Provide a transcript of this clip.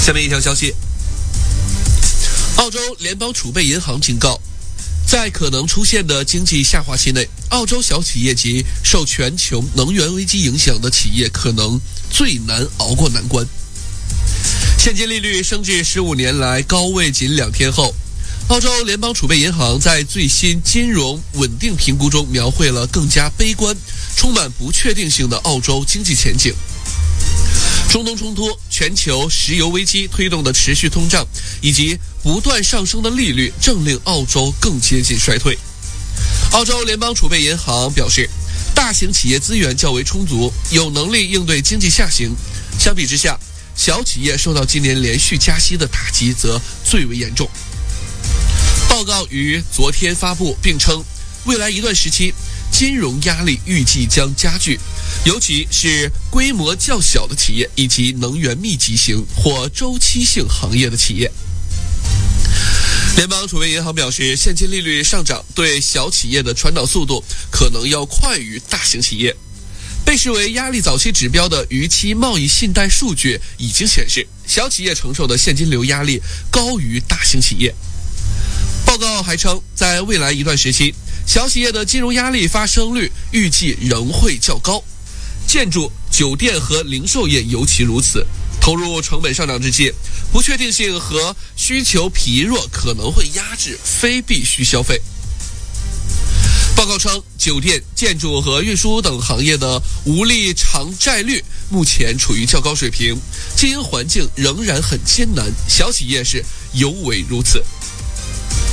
下面一条消息，澳洲联邦储备银行警告，在可能出现的经济下滑期内，澳洲小企业及受全球能源危机影响的企业可能最难熬过难关。现金利率升至15年来高位仅2天后，澳洲联邦储备银行在最新金融稳定评估中描绘了更加悲观、充满不确定性的澳洲经济前景。中东冲突、全球石油危机推动的持续通胀，以及不断上升的利率，正令澳洲更接近衰退。澳洲联邦储备银行表示，大型企业资源较为充足，有能力应对经济下行。相比之下，小企业受到今年连续加息的打击则最为严重。报告于昨天发布，并称未来一段时期金融压力预计将加剧，尤其是规模较小的企业以及能源密集型或周期性行业的企业。联邦储备银行表示，现金利率上涨对小企业的传导速度可能要快于大型企业。被视为压力早期指标的逾期贸易信贷数据已经显示，小企业承受的现金流压力高于大型企业。报告还称，在未来一段时期，小企业的金融压力发生率预计仍会较高，建筑、酒店和零售业尤其如此。投入成本上涨之际，不确定性和需求疲弱可能会压制非必需消费。报告称，酒店、建筑和运输等行业的无力偿债率目前处于较高水平，经营环境仍然很艰难，小企业是尤为如此。